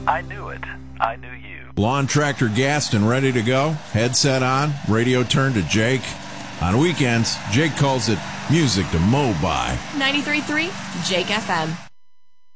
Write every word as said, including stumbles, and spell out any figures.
I knew it. I knew you. Lawn tractor gassed and ready to go. Headset on. Radio turned to Jake. On weekends, Jake calls it music to mow by. ninety-three point three Jake F M.